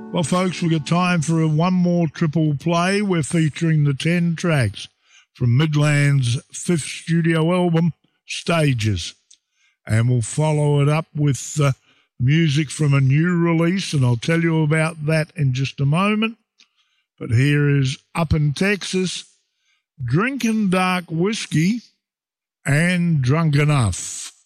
Well, folks, we've got time for one more triple play. We're featuring the 10 tracks from Midland's 5th studio album, Stages. And we'll follow it up with music from a new release, and I'll tell you about that in just a moment. But here is Up in Texas, Drinking Dark Whiskey, and Drunk Enough.